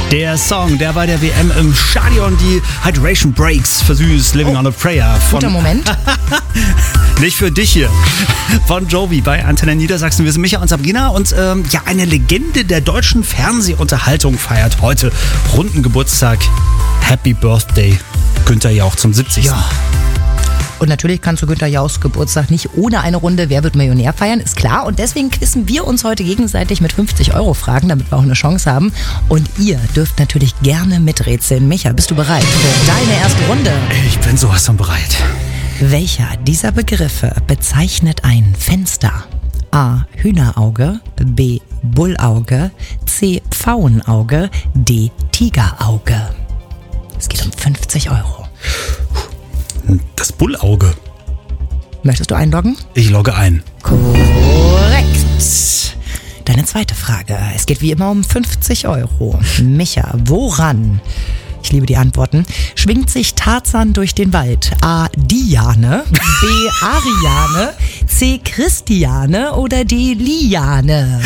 Der Song, der bei der WM im Stadion die Hydration Breaks versüßt. Living on a Prayer. Guter Moment. Nicht für dich hier. Von Jovi bei Antenne Niedersachsen. Wir sind Micha und Sabrina und eine Legende der deutschen Fernsehunterhaltung feiert heute runden Geburtstag. Happy Birthday, Günther Jauch zum 70. Ja. Und natürlich kannst du Günther Jauchs Geburtstag nicht ohne eine Runde Wer wird Millionär feiern, ist klar. Und deswegen quizzen wir uns heute gegenseitig mit 50 € Fragen, damit wir auch eine Chance haben. Und ihr dürft natürlich gerne miträtseln. Micha, bist du bereit für deine erste Runde? Ich bin sowas von bereit. Welcher dieser Begriffe bezeichnet ein Fenster? A. Hühnerauge, B. Bullauge, C. Pfauenauge, D. Tigerauge. Es geht um 50 €. Das Bullauge. Möchtest du einloggen? Ich logge ein. Korrekt. Deine zweite Frage. Es geht wie immer um 50 €. Micha, woran, ich liebe die Antworten, schwingt sich Tarzan durch den Wald? A. Diane, B. Ariane, C. Christiane oder D. Liane?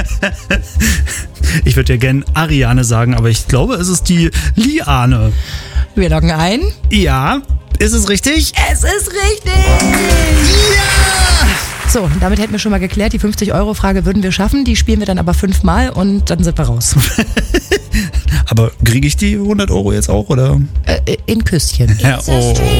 Ich würde ja gern Ariane sagen, aber ich glaube, es ist die Liane. Wir loggen ein. Ja, ist es richtig? Es ist richtig! Ja! So, damit hätten wir schon mal geklärt, die 50 € Frage würden wir schaffen, die spielen wir dann aber 5-mal und dann sind wir raus. Aber kriege ich die 100 € jetzt auch, oder? In Küsschen. Ja, oh.